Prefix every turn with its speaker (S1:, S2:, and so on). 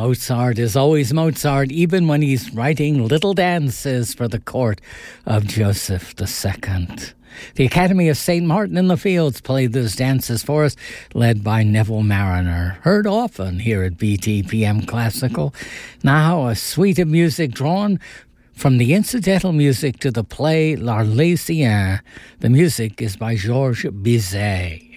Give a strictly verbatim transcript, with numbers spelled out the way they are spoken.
S1: Mozart is always Mozart, even when he's writing little dances for the court of Joseph the Second. The Academy of Saint Martin in the Fields played those dances for us, led by Neville Marriner, heard often here at B T P M Classical. Now a suite of music drawn from the incidental music to the play L'Arlésienne. The music is by Georges Bizet.